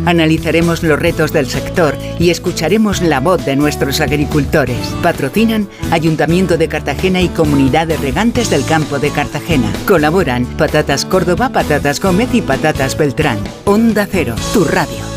Analizaremos los retos del sector y escucharemos la voz de nuestros agricultores. Patrocinan Ayuntamiento de Cartagena y Comunidad de Regantes del Campo de Cartagena. Colaboran Patatas Córdoba, Patatas Gómez y Patatas Beltrán. Onda Cero, tu radio.